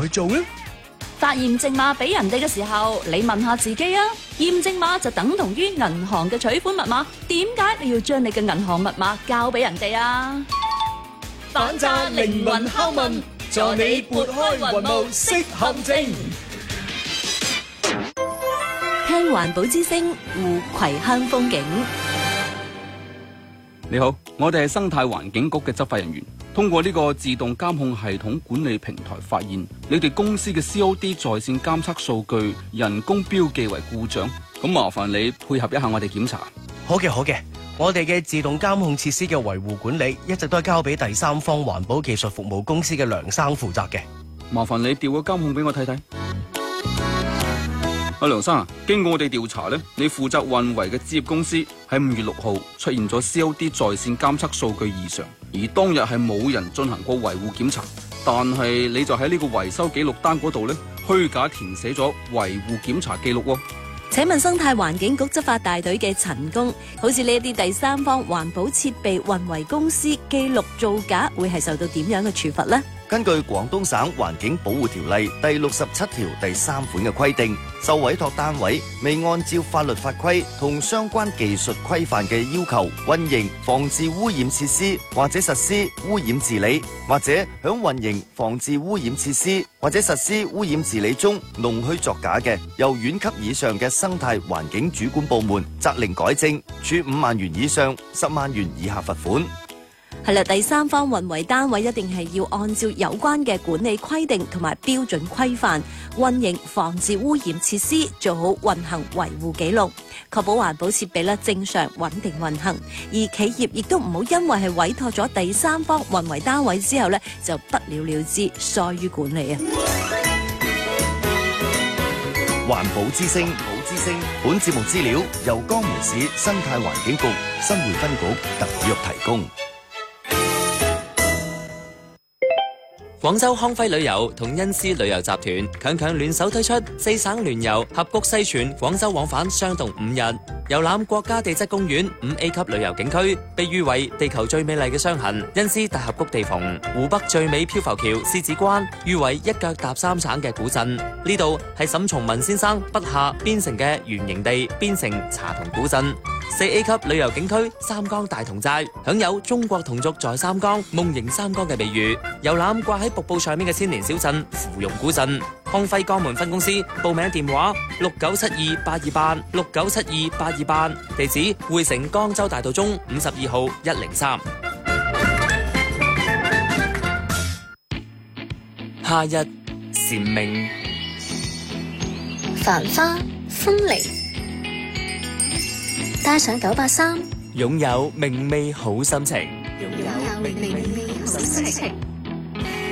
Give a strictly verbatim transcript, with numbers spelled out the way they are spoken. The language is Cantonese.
去做呢？ 發驗證碼俾人哋嘅時候，你問下自己啊，驗證碼就等同於銀行嘅取款密碼，點解你要將你嘅銀行密碼交俾人哋啊？ 反詐靈魂拷問，助你撥開雲霧識陷阱。 聽環保之聲，護葵鄉風景。 你好，我哋係生態環境局嘅執法人員，通過呢個自動監控系統管理平台發現你哋公司嘅 C O D 在線監測數據人工標記為故障，咁麻煩你配合一下我哋檢查。 好嘅，好嘅，我哋嘅自動監控設施嘅維護管理一直都係交俾第三方環保技術服務公司嘅梁生負責嘅。 麻煩你調個監控俾我睇睇。阿梁生啊，經過我哋調查呢，你負責運維嘅置業公司喺五月六號出現咗 C O D 在線監測數據異常，而當日係冇人進行過維護檢查，但係你就喺呢個維修記錄單嗰度呢，虛假填寫咗維護檢查記錄喎。 請問生態環境局執法大隊嘅陳工，好似呢一啲第三方環保設備運維公司記錄造假，會係受到點樣嘅處罰呢？ 根據廣東省環境保護條例第六十七條第三款嘅規定，受委託單位未按照法律法規同相關技術規範嘅要求運營防治污染設施，或者實施污染治理，或者響運營防治污染設施或者實施污染治理中弄虛作假嘅，由縣級以上嘅生態環境主管部門責令改正，處五萬元以上十萬元以下罰款。 係啦，第三方運維單位一定係要按照有關嘅管理規定同埋標準規範運營防治污染設施，做好運行維護記錄，確保環保設備咧正常穩定運行。而企業亦都唔好因為係委託咗第三方運維單位之後咧，就不了了之，疏於管理啊！ 環保之聲，保之聲。本節目資料由江門市生態環境局新會分局特約提供。 廣州康輝旅遊同恩施旅遊集團強強聯手推出四省聯遊合谷西泉廣州往返雙洞五日，遊覽國家地質公園五 A 級旅遊景區，被譽為地球最美麗嘅傷痕恩施大峽谷地縫，湖北最美漂浮橋獅子關，譽為一腳踏三省嘅古鎮。呢度係沈從文先生筆下邊城嘅原營地邊城茶同古鎮。四 A 級旅遊景區三江大同寨，享有中國同族在三江夢迎三江嘅美譽。遊覽掛喺瀑布上面嘅千年小鎮芙蓉古鎮。康輝江門分公司報名電話六九七二八二八六九七二八二八，地址匯城江州大道中五十二號一零三。夏日蟬鳴， 繁花風鈴，帶上九八三， 擁有明媚好心情。 擁有明媚好心情。